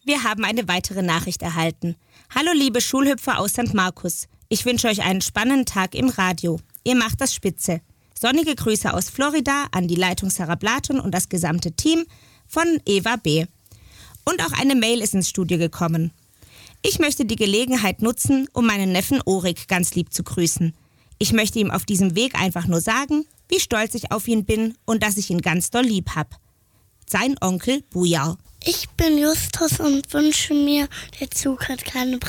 Wir haben eine weitere Nachricht erhalten. Hallo liebe Schulhüpfer aus St. Markus. Ich wünsche euch einen spannenden Tag im Radio. Ihr macht das spitze. Sonnige Grüße aus Florida an die Leitung Sarah Blaton und das gesamte Team von Eva B. Und auch eine Mail ist ins Studio gekommen. Ich möchte die Gelegenheit nutzen, um meinen Neffen Orik ganz lieb zu grüßen. Ich möchte ihm auf diesem Weg einfach nur sagen, wie stolz ich auf ihn bin und dass ich ihn ganz doll lieb hab. Sein Onkel Buja. Ich bin Justus und wünsche mir, der Zug hat keine